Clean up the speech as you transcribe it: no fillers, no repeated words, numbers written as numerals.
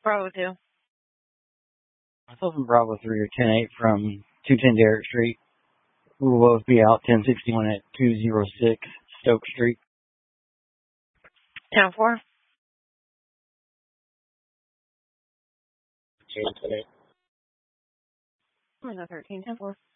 Bravo 2. Myself and Bravo 3 or 10-8 from 210 Derrick Street. We will both be out 1061 at 206 Stoke Street. 10-4. 10-8. 13, 10-4.